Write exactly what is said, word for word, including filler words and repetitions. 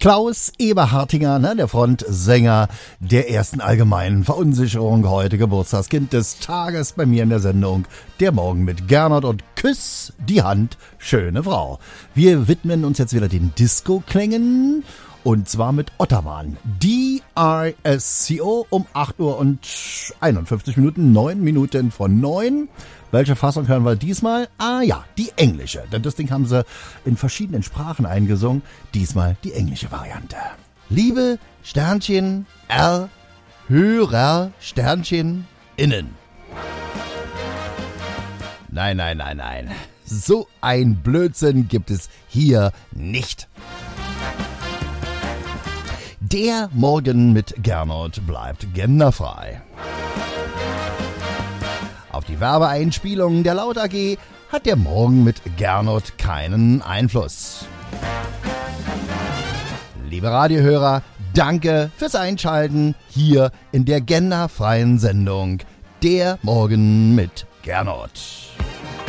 Klaus Eberhartinger, ne, der Frontsänger der ersten allgemeinen Verunsicherung, heute Geburtstagskind des Tages bei mir in der Sendung Der Morgen mit Gernot und Küss die Hand, schöne Frau. Wir widmen uns jetzt wieder den Disco-Klängen und zwar mit Ottawan. D I S C O um acht Uhr und einundfünfzig Minuten, neun Minuten von neun. Welche Fassung hören wir diesmal? Ah ja, die englische. Denn das Ding haben sie in verschiedenen Sprachen eingesungen. Diesmal die englische Variante. Liebe Sternchen R, Hörer Sternchen innen. Nein, nein, nein, nein. So ein Blödsinn gibt es hier nicht. Der Morgen mit Gernot bleibt genderfrei. Auf die Werbeeinspielungen der Laut A G hat der Morgen mit Gernot keinen Einfluss. Liebe Radiohörer, danke fürs Einschalten hier in der genderfreien Sendung Der Morgen mit Gernot.